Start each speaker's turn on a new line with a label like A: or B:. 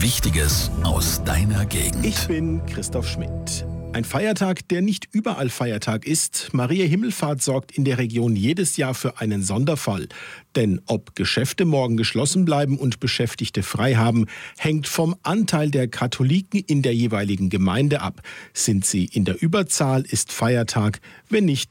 A: Wichtiges aus deiner Gegend.
B: Ich bin Christoph Schmidt. Ein Feiertag, der nicht überall Feiertag ist. Maria Himmelfahrt sorgt in der Region jedes Jahr für einen Sonderfall. Denn ob Geschäfte morgen geschlossen bleiben und Beschäftigte frei haben, hängt vom Anteil der Katholiken in der jeweiligen Gemeinde ab. Sind sie in der Überzahl, ist Feiertag. Wenn nicht,